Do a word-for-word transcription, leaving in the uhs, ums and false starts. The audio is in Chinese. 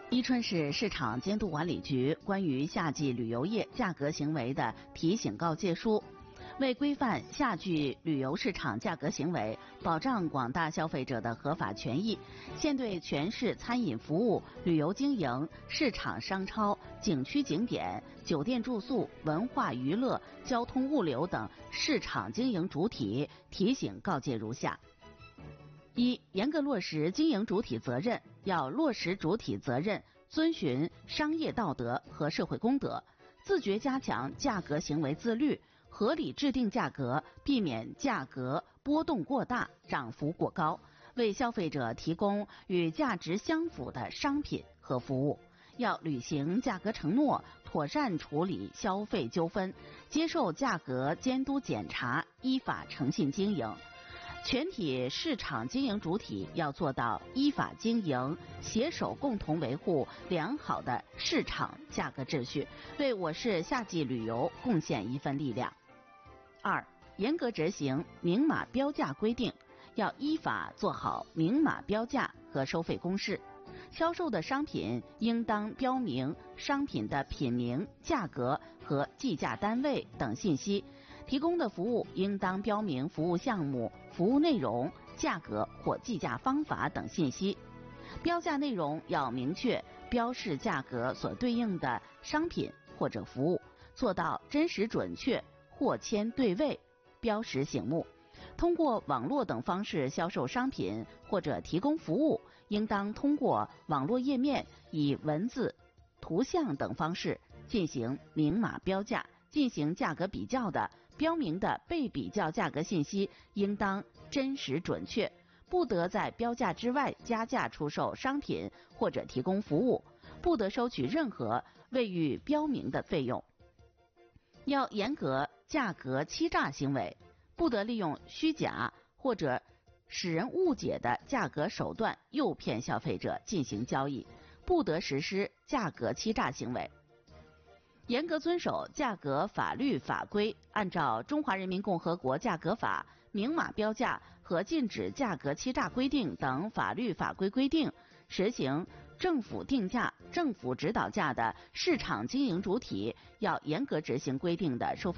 伊春市市场监督管理局关于夏季旅游业价格行为的提醒告诫书，为规范夏季旅游市场价格行为，保障广大消费者的合法权益，现对全市餐饮服务、旅游经营、市场商超、景区景点、酒店住宿、文化娱乐、交通物流等市场经营主体提醒告诫如下：一、严格落实经营主体责任，要落实主体责任，遵循商业道德和社会公德，自觉加强价格行为自律，合理制定价格，避免价格波动过大、涨幅过高，为消费者提供与价值相符的商品和服务。要履行价格承诺，妥善处理消费纠纷，接受价格监督检查，依法诚信经营。全体市场经营主体要做到依法经营，携手共同维护良好的市场价格秩序，为我市夏季旅游贡献一份力量。二、严格执行明码标价规定，要依法做好明码标价和收费公示。销售的商品应当标明商品的品名、价格和计价单位等信息，提供的服务应当标明服务项目、服务内容、价格或计价方法等信息。标价内容要明确标示价格所对应的商品或者服务，做到真实准确、货签对位、标识醒目。通过网络等方式销售商品或者提供服务，应当通过网络页面以文字、图像等方式进行明码标价。进行价格比较的，标明的被比较价格信息应当真实准确，不得在标价之外加价出售商品或者提供服务，不得收取任何未予标明的费用。要严格价格欺诈行为，不得利用虚假或者使人误解的价格手段诱骗消费者进行交易，不得实施价格欺诈行为。严格遵守价格法律法规，按照《中华人民共和国价格法》、明码标价和禁止价格欺诈规定等法律法规规定，实行政府定价、政府指导价的市场经营主体要严格执行规定的收费